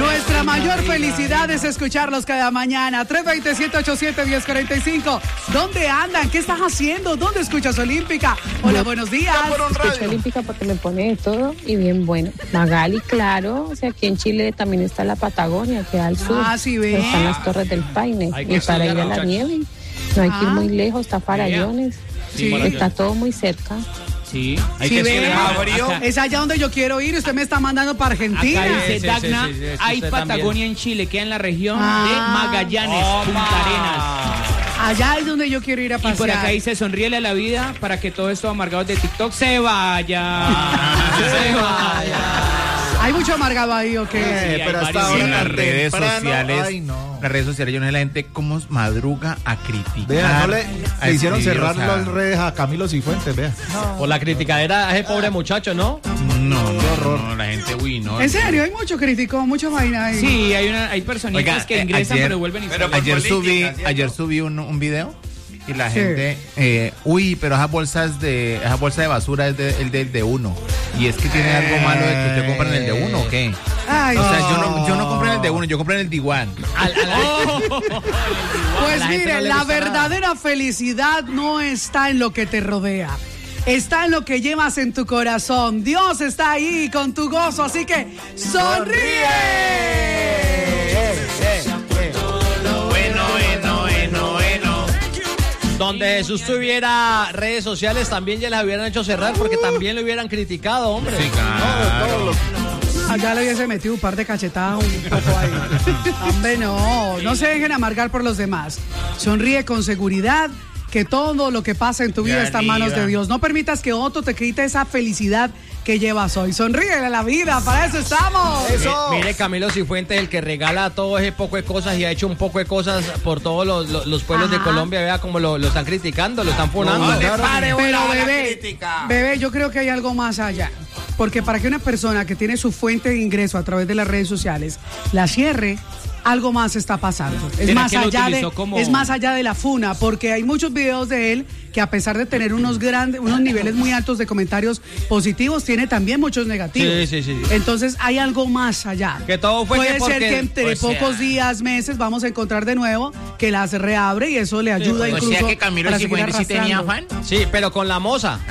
Nuestra mayor felicidad es escucharlos cada mañana. 320-787-1045. ¿Dónde andan? ¿Qué estás haciendo? ¿Dónde escuchas Olímpica? Hola, buenos días. Escucho Olímpica porque me pone de todo y bien bueno. Magali, claro. O sea, aquí en Chile también está la Patagonia, que al sur. Ah, sí, ve. Están las Torres del Paine. Y para ir a la nieve no hay que ir muy lejos, está Farallones. Sí. Está todo muy cerca. Sí, hay que ver. Es allá donde yo quiero ir. Usted me está mandando para Argentina. Acá dice Dagna, sí, hay Patagonia en Chile, queda en la región de Magallanes, Punta Arenas. Allá es donde yo quiero ir a pasear. Y por acá dice, sonríele a la vida para que todos estos amargados de TikTok se vayan. Se vayan. Hay mucho amargado ahí, ¿o qué? Sí, pero hasta ahora en las redes sociales, ay, no. las redes sociales, yo no sé la gente cómo madruga a criticar. Vea, no le hicieron cerrar o sea, las redes a Camilo Cifuentes, vea. Por la criticadera a ese pobre muchacho, ¿no? No, la gente, no. En serio, hay mucho crítico, mucho vaina ahí. Sí, hay personitas que ingresan pero vuelven y salen. Ayer subí un video y la gente, pero esa bolsa de basura es el de uno. Y es que tiene algo malo de que usted compra en el de uno, ¿o qué? Ay, o sea, yo no compré en el de uno, yo compré en el de one. Pues mire, la verdadera felicidad no está en lo que te rodea. Está en lo que llevas en tu corazón. Dios está ahí con tu gozo, así que ¡sonríe! Donde Jesús tuviera redes sociales, también ya las hubieran hecho cerrar porque también lo hubieran criticado, hombre. Sí, claro. Allá le hubiese metido un par de cachetadas un poco ahí. Hombre, no se dejen amargar por los demás. Sonríe con seguridad, que todo lo que pasa en tu vida está en manos de Dios. No permitas que otro te quite esa felicidad que llevas hoy. Sonríe a la vida, para eso estamos. Mire, Camilo Cifuentes, el que regala todo ese poco de cosas y ha hecho un poco de cosas por todos los pueblos de Colombia. Vea cómo lo están criticando, lo están funando. Pero bebé, yo creo que hay algo más allá. Porque para que una persona que tiene su fuente de ingreso a través de las redes sociales la cierre, algo más está pasando. Es más allá de la funa, porque hay muchos videos de él que, a pesar de tener unos niveles muy altos de comentarios positivos, tiene también muchos negativos. Sí. Entonces hay algo más allá. Que todo fue Puede ser que entre pocos días, meses, vamos a encontrar de nuevo que las reabre y eso le ayuda incluso. O sea que Camilo Cifuentes sí tenía fan. Sí, pero con la moza.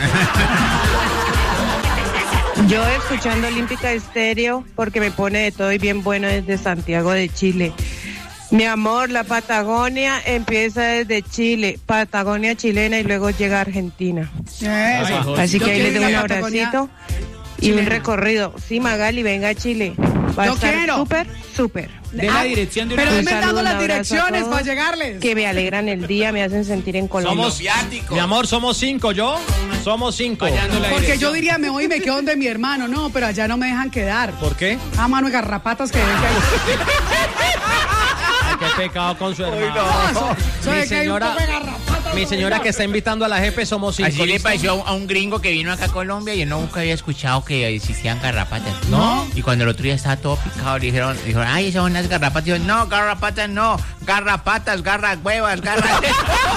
Yo escuchando Olímpica Estéreo porque me pone de todo y bien bueno desde Santiago de Chile. Mi amor, la Patagonia empieza desde Chile, Patagonia chilena y luego llega a Argentina. Así que ahí les doy un abracito y un recorrido. Sí, Magali, venga a Chile. Va a estar súper. De la dirección de una Pero vez. denme dando las direcciones para llegarles. Que me alegran el día, me hacen sentir en Colombia. Mi amor, somos 5, somos 5. Porque yo diría, me voy y me quedo donde mi hermano. No, pero allá no me dejan quedar. ¿Por qué? Mano de garrapatas que ven que hay. Qué pecado con su hermano. Mi señora que está invitando a la jefe, somos 5. Así le pareció a un gringo que vino acá a Colombia y él nunca había escuchado que existían garrapatas. ¿No? Y cuando el otro día estaba todo picado, dijeron, ay, esas son unas garrapatas. Y yo, no, garrapatas no, garrapatas, garra huevas, garra...